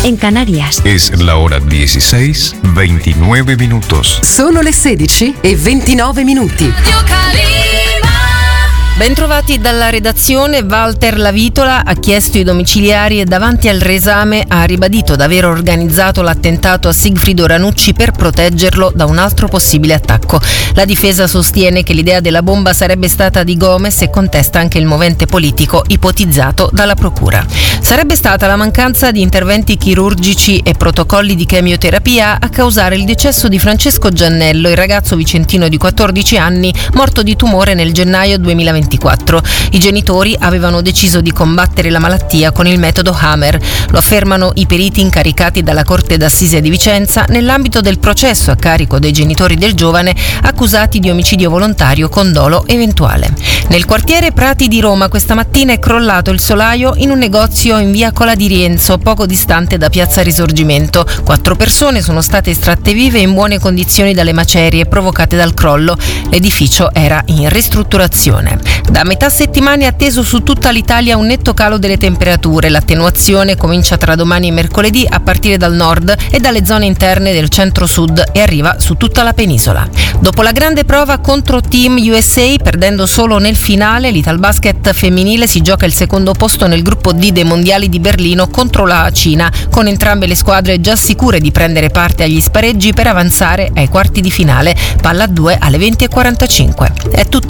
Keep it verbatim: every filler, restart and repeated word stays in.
en Canarias. Es la hora dieciséis, veintinueve minutos. Sono le sedici e ventinove minuti. Bentrovati dalla redazione. Walter Lavitola ha chiesto i domiciliari e davanti al reesame ha ribadito d'aver organizzato l'attentato a Sigfrido Ranucci per proteggerlo da un altro possibile attacco. La difesa sostiene che l'idea della bomba sarebbe stata di Gomes e contesta anche il movente politico ipotizzato dalla procura. Sarebbe stata la mancanza di interventi chirurgici e protocolli di chemioterapia a causare il decesso di Francesco Giannello, il ragazzo vicentino di quattordici anni morto di tumore nel gennaio duemilaventiquattro. I genitori avevano deciso di combattere la malattia con il metodo Hammer. Lo affermano i periti incaricati dalla Corte d'Assise di Vicenza nell'ambito del processo a carico dei genitori del giovane accusati di omicidio volontario con dolo eventuale. Nel quartiere Prati di Roma questa mattina è crollato il solaio in un negozio in via Cola di Rienzo, poco distante da piazza Risorgimento. Quattro persone sono state estratte vive in buone condizioni dalle macerie provocate dal crollo. L'edificio era in ristrutturazione. Da metà settimana è atteso su tutta l'Italia un netto calo delle temperature. L'attenuazione comincia tra domani e mercoledì a partire dal nord e dalle zone interne del centro-sud e arriva su tutta la penisola. Dopo la grande prova contro Team U S A, perdendo solo nel finale, l'Italbasket femminile si gioca il secondo posto nel gruppo D dei mondiali di Berlino contro la Cina, con entrambe le squadre già sicure di prendere parte agli spareggi per avanzare ai quarti di finale. Palla a due alle venti e quarantacinque. È tutto.